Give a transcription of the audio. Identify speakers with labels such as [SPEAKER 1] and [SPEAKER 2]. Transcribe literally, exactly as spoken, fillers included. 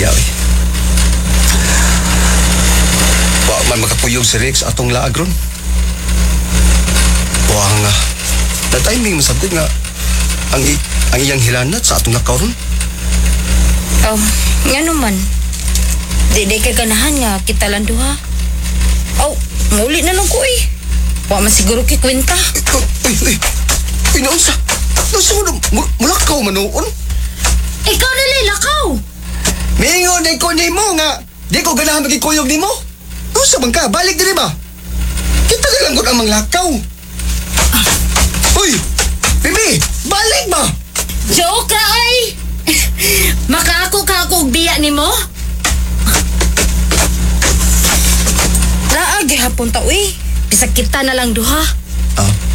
[SPEAKER 1] iya eh. Wa man makapuyog si Rex atong laag ron. Wa nga. Na timing masabot nga ang i- ang iyang hilanat sa atong lakaw ron.
[SPEAKER 2] Oh, nga naman. Di di kay ganahan nga kita lang duha. Oh, nguli na lang ko eh. Wa man siguro kay kwenta.
[SPEAKER 1] Uy, uy. Uy, naunsa? Naunsa mo na mul- mulakaw manoon?
[SPEAKER 2] Ikaw na lilakaw.
[SPEAKER 1] Mingon ay ko ni mo nga. Di ko ganahan magikuyog ni mo. Naunsa bang ka? Balik diri ba? Kita na lang ko ang manglakaw. Uy! Bibi! Balik ba?
[SPEAKER 2] Joke ra ay. Makaako ka ako og biya nimo? Laag hapon ta uy. Bisag kita na lang duha.
[SPEAKER 1] Ah.